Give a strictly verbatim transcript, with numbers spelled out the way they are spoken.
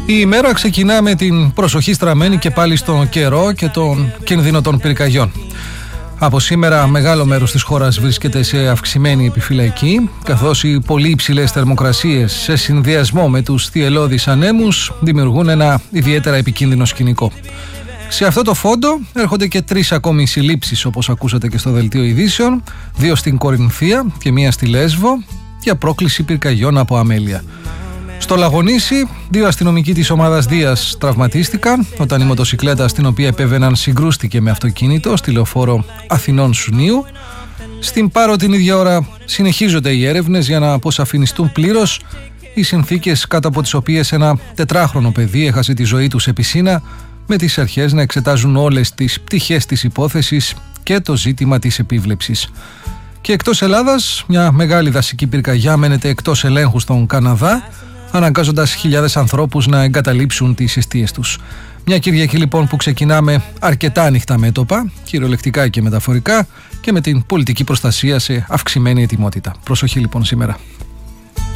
Η ημέρα ξεκινά με την προσοχή στραμμένη και πάλι στον καιρό και τον κίνδυνο των πυρκαγιών. Από σήμερα μεγάλο μέρος της χώρας βρίσκεται σε αυξημένη επιφυλακή, καθώς οι πολύ υψηλές θερμοκρασίες σε συνδυασμό με τους θυελλώδεις ανέμους δημιουργούν ένα ιδιαίτερα επικίνδυνο σκηνικό. Σε αυτό το φόντο έρχονται και τρεις ακόμη συλλήψεις, όπως ακούσατε και στο δελτίο ειδήσεων, δύο στην Κορινθία και μία στη Λέσβο, για πρόκληση πυρκαγιών από αμέλεια. Στο Λαγονήσι, δύο αστυνομικοί της ομάδας Δίας τραυματίστηκαν όταν η μοτοσικλέτα στην οποία επέβαιναν συγκρούστηκε με αυτοκίνητο στη λεωφόρο Αθηνών Σουνίου. Στην Πάρο την ίδια ώρα συνεχίζονται οι έρευνες για να αποσαφινιστούν πλήρως οι συνθήκες κάτω από τις οποίες ένα τετράχρονο παιδί έχασε τη ζωή του σε πισίνα, με τις αρχές να εξετάζουν όλες τις πτυχές της υπόθεσης και το ζήτημα της επίβλεψης. Και εκτός Ελλάδας, μια μεγάλη δασική πυρκαγιά μένεται εκτός ελέγχου στον Καναδά, αναγκάζοντας χιλιάδες ανθρώπους να εγκαταλείψουν τις εστίες τους. Μια Κυριακή λοιπόν που ξεκινά με αρκετά ανοιχτά μέτωπα, κυριολεκτικά και μεταφορικά, και με την πολιτική προστασία σε αυξημένη ετοιμότητα. Προσοχή λοιπόν σήμερα.